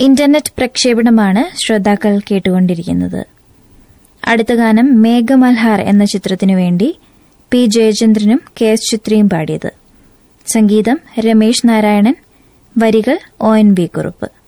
Internet പ്രക്ഷേപണമാണ് ശ്രോതാക്കൾ കേട്ടുകൊണ്ടിരിക്കുന്നത്. അടുത്ത ഗാനം മേഘമൽഹാർ എന്ന ചിത്രത്തിനു വേണ്ടി പി ജയചന്ദ്രനും കെ എസ് ചിത്രയും പാടിയത്. സംഗീതം രമേശ് നാരായണൻ, വരികൾ ONV കുറുപ്പ്.